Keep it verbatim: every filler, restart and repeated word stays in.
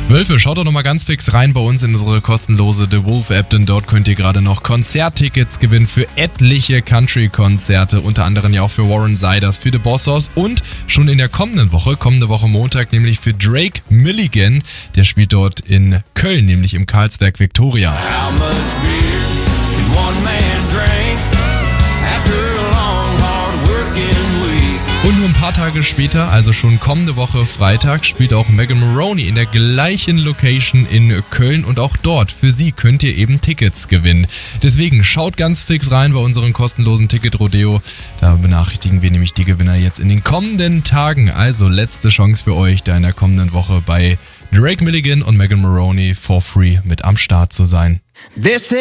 Wölfe, schaut doch nochmal ganz fix rein bei uns in unsere kostenlose The Wolf App, denn dort könnt ihr gerade noch Konzerttickets gewinnen für etliche Country-Konzerte, unter anderem ja auch für Warren Ziders, für The Bossos und schon in der kommenden Woche, kommende Woche Montag, nämlich für Drake Milligan, der spielt dort in Köln, nämlich im Karlsberg Victoria. How much beer can one man drink after a long, hard working week? Und nur ein paar Tage später, also schon kommende Woche Freitag, spielt auch Megan Moroney in der gleichen Location in Köln und auch dort, für sie könnt ihr eben Tickets gewinnen. Deswegen schaut ganz fix rein bei unserem kostenlosen Ticket-Rodeo. Da benachrichtigen wir nämlich die Gewinner jetzt in den kommenden Tagen. Also letzte Chance für euch, da in der kommenden Woche bei Drake Milligan und Megan Moroney for free mit am Start zu sein. This